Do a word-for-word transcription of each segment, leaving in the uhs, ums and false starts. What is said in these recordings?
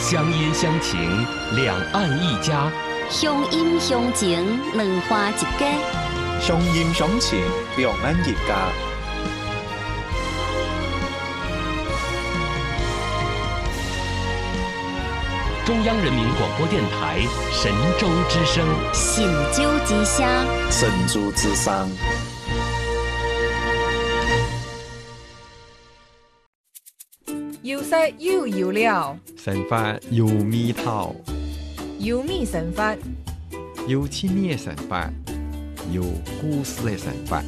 乡音乡情，两岸一家； 乡音乡情，两花一家； 乡音乡情，两岸一家。 中央人民广播电台神州之声， 神州之声， 神州之声。 有色又有料， 神法有味道， 有味神法， 有趣味的神法，有故事的神法。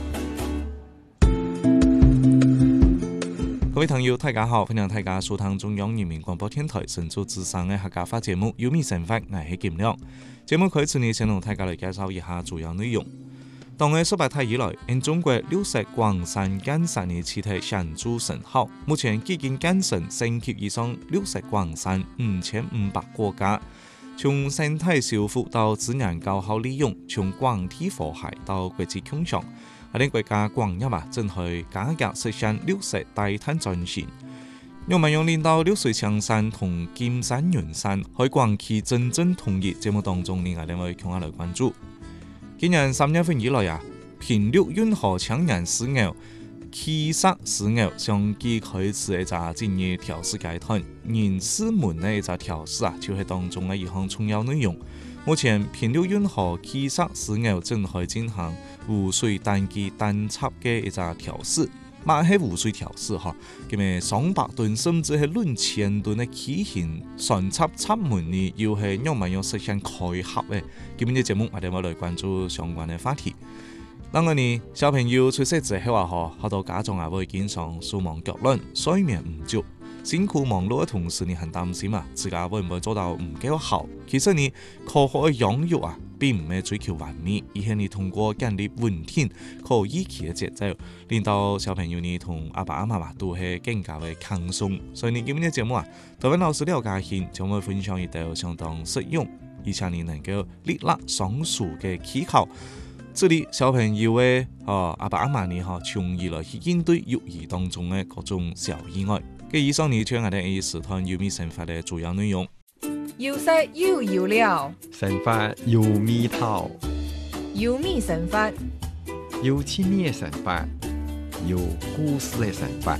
各位朋友，大家好，歡迎大家收聽中央人民廣播電台神州之聲嘅客家話節目《有味神法》，我係劍亮。節目開始呢，先同大家嚟介紹一下主要內容。當嘅十八代以來，因中國綠色廣산建設嘅事態顯著成效，目前已經建成星級以上綠色廣산五千五百個家。從生態修復到資源高效利用，從廣體和諧到國際共享，我哋國家廣入啊，正係加強實現綠色低碳轉型。我們用領導綠水青山同金山雲山，喺廣汽真正統一節目當中，呢我哋會強下來關注。今年三月份以來啊，平綠運河青年事業、汽車事業相繼開始一個進入調試階段，人事門嘅一個調試啊，就係當中嘅一項重要內容。目前平綠運河汽車事業正在進行污水單機單插嘅一個調試，乜係污水調試嗬？咁咪上百噸甚至係兩千噸嘅機型船插插門呢，要係讓民用實現開合嘅。今日嘅節目我哋會來關注相關嘅話題。當我哋小朋友出世之後啊，嗬，好多家長啊會經常手忙腳亂、睡眠唔足，辛苦忙碌嘅同時，你很擔心啊，自己會唔會做到唔夠好？其實你科學嘅養育啊，並唔係追求完美，而係你通過建立穩定、可依期嘅節奏，令到小朋友你同阿爸阿媽嘛都係更加嘅輕鬆。所以你今日嘅節目啊，台灣老師廖家慶將會分享一道相當實用，而且你能夠立立雙手嘅技巧。這裡小朋友嘅啊阿爸阿媽呢哈，從而來去應對育兒當中嘅各種小意外。嘅以上呢，將我哋A時段有味神法嘅主要內容。 有色又有料， 神法有味道， 有味神法， 有趣味的神法，有故事的神法。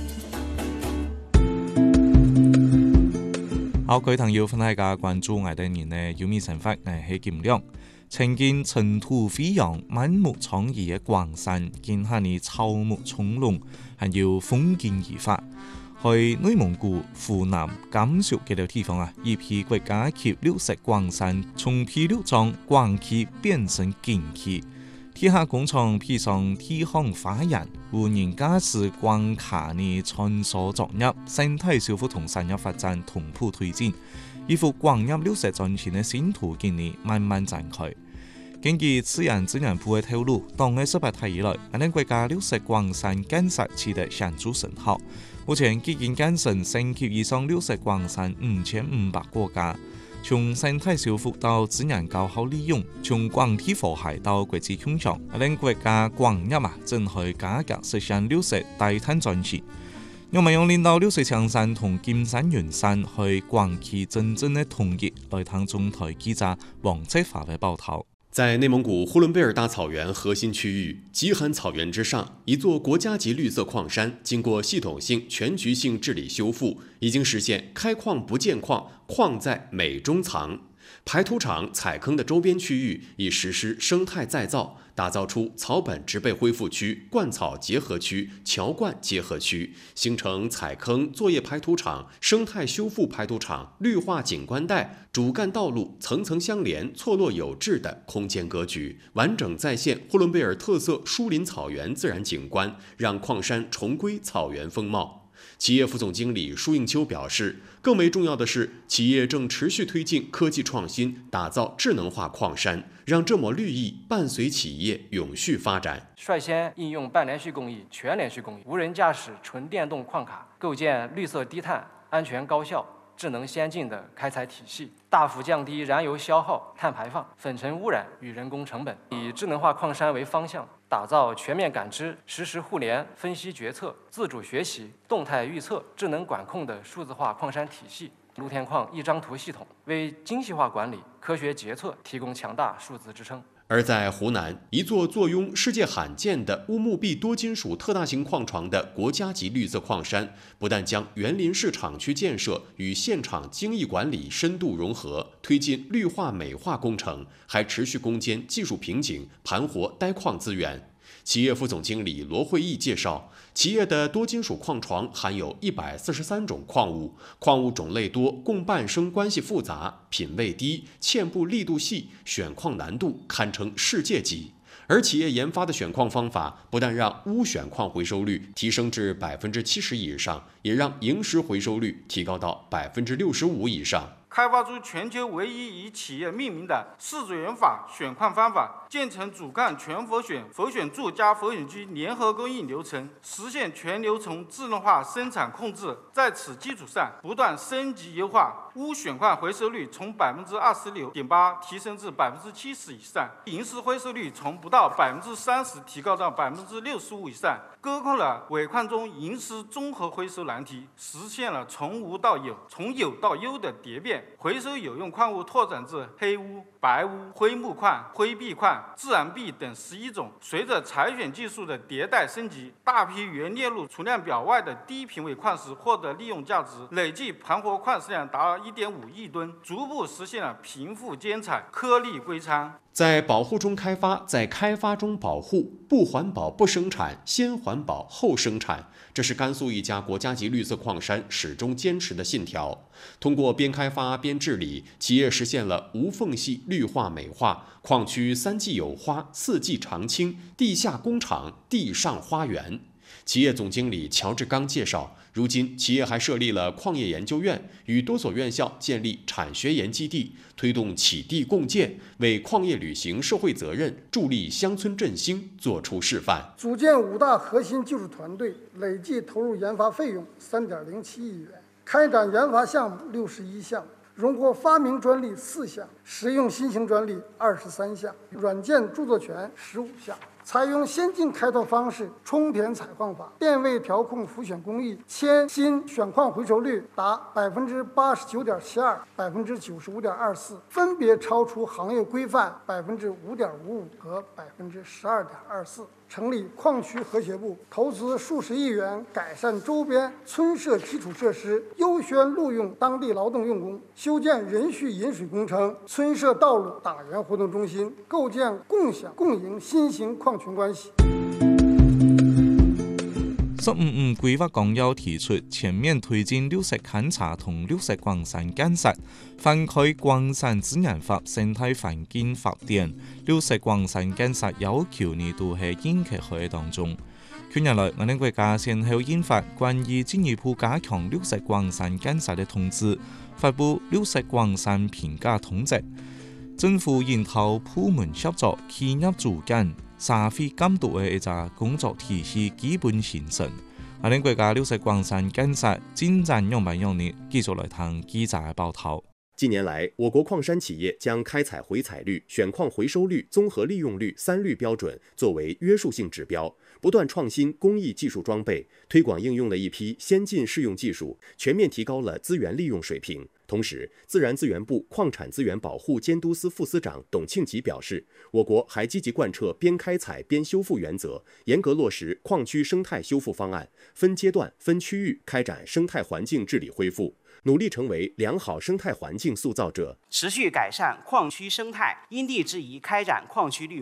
好，各位朋友，歡迎大家關注我哋人嘅有味神法，我係劍亮。曾經塵土飛揚、滿目瘡痍嘅廣산，見下你草木葱朧，還有風景異發。去內蒙古、湖南、甘肅幾條地方啊，一批國家級綠色廣산從皮綠狀廣氣變成景氣。地下工廠披上地行花園，無人駕駛廣卡呢穿梭作業，生態修復同產業發展同步推進，一幅廣入綠色轉型嘅新途徑呢慢慢展開。根據自然資源部嘅透露，當喺十八代以來，我哋國家綠色廣산建設取得顯著成效。目前已經建成星級以上綠色廣산五千五百個家，從生態修復到資源高效利用，從廣體和諧到國際共享，我哋國家廣入啊，正係加強實現綠色低碳轉型。我們用領導綠水青山同金山雲山去廣汽真正嘅統一，來聽中台記者黃則發嘅報道。 在內蒙古呼倫貝爾大草原核心區域極寒草原之上，一座國家級綠色礦山經過系統性、全局性治理修復，已經實現開礦不見礦，礦在美中藏。排土場、採坑的周邊區域已實施生態再造，打造出草本植被恢復區、灌草結合區、橋灌結合區，形成採坑作業排土場、生態修復排土場、綠化景觀帶、主幹道路層層相連、錯落有致的空間格局，完整再現呼倫貝爾特色疏林草原自然景觀，讓礦山重歸草原風貌。企業副總經理舒應秋表示，更為重要的是，企業正持續推進科技創新，打造智能化礦山，讓這抹綠意伴隨企業永續發展。 率先應用半連續工藝、全連續工藝、無人駕駛純電動礦卡，構建綠色低碳、安全高效、智能先進的開採體系，大幅降低燃油消耗、碳排放、粉塵污染與人工成本，以智能化礦山為方向， 打造全面感知、实时互联、分析决策、自主学习、动态预测、智能管控的数字化矿山体系。陆天矿一张图系统为精细化管理、科学决策提供强大数字支撑。 而在湖南，一座坐拥世界罕见的乌木壁多金属特大型矿床的国家级绿色矿山，不但将园林式厂区建设与现场精益管理深度融合，推进绿化美化工程，还持续攻坚技术瓶颈，盘活呆矿资源。企业副总经理罗慧义介绍，企业的多金属矿床含有一百四十三种矿物，矿物种类多，共伴生关系复杂，品位低，嵌布力度细，选矿难度堪称世界级。而企业研发的选矿方法，不但让钨选矿回收率提升至百分之七十以上，也让萤石回收率提高到百分之六十五以上。 开发出全球唯一以企业命名的四主元法选矿方法，建成主干全佛选、佛选柱加佛选区联合供应流程，实现全流程智能化生产控制。在此基础上，不断升级优化，钨选矿回收率从百分之二十六点八提升至百分之七十以上，萤石回收率从不到百分之三十提高到百分之六十五以上，攻克了尾矿中萤石综合回收难题，实现了从无到有、从有到优的蝶变。回收有用矿物拓展至黑钨、白钨、灰木矿、灰壁矿、自然壁等十一种。随着采选技术的迭代升级，大批原列入储量表外的低品位矿石获得利用价值，累计盘活矿石量达一点五亿吨，逐步实现了贫富兼采、颗粒归仓。 在保护中开发，在开发中保护，不环保不生产，先环保后生产，这是甘肃一家国家级绿色矿山始终坚持的信条。通过边开发边治理，企业实现了无缝隙绿化美化，矿区三季有花，四季常青，地下工厂，地上花园。企业总经理乔志刚介绍，如今企业还设立了矿业研究院，与多所院校建立产学研基地，推动企地共建，为矿业履行社会责任、助力乡村振兴作出示范。 组建五大核心技术团队，累计投入研发费用三点零七亿元，开展研发项目六十一项，荣获发明专利四项，实用新型专利二十三项，软件著作权十五项。采用先进开拓方式，冲填采矿法，电位调控浮选工艺，铅锌选矿回收率达百分之八十九点七二、百分之九十五点二四，分别超出行业规范百分之五点五五和百分之十二点二四。成立矿区和谐部，投资数十亿元改善周边村社基础设施，优先录用当地劳动用工，修建人蓄引水工程、村社道路、党员活动中心，构建共享共赢新型矿群关系。 十五五规划纲要提出全面推进绿色勘察同綠色礦山建設，翻開礦山自然法生態環境法典，綠色礦山建設要求年度係延期喺當中。近日來，我哋國家先後印發關於進一步加強綠色礦山建設嘅通知，發布綠色礦山評價通知。政府研討部門協作、企業主幹、社會監督嘅一個工作體系基本形成。我哋國家綠色礦山建設進展樣板樣呢，繼續來聽記者嘅報道。 近年来，我国矿山企业将开采回采率、选矿回收率、综合利用率三率标准作为约束性指标，不断创新工艺技术装备，推广应用了一批先进适用技术，全面提高了资源利用水平。同时，自然资源部矿产资源保护监督司副司长董庆吉表示，我国还积极贯彻边开采边修复原则，严格落实矿区生态修复方案，分阶段、分区域开展生态环境治理恢复，努力成为良好生态环境塑造者， 持续改善矿区生态，因地制宜开展矿区绿